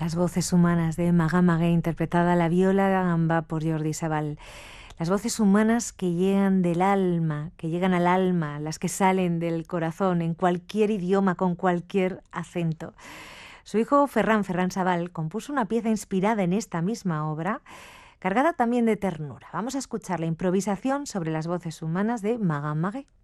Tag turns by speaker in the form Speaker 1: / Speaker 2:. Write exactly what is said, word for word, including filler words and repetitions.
Speaker 1: Las voces humanas de Maga Magué, interpretada a la viola de gamba por Jordi Sabal. Las voces humanas que llegan del alma, que llegan al alma, las que salen del corazón, en cualquier idioma, con cualquier acento. Su hijo Ferran, Ferran Sabal, compuso una pieza inspirada en esta misma obra, cargada también de ternura. Vamos a escuchar la improvisación sobre las voces humanas de Maga Magué.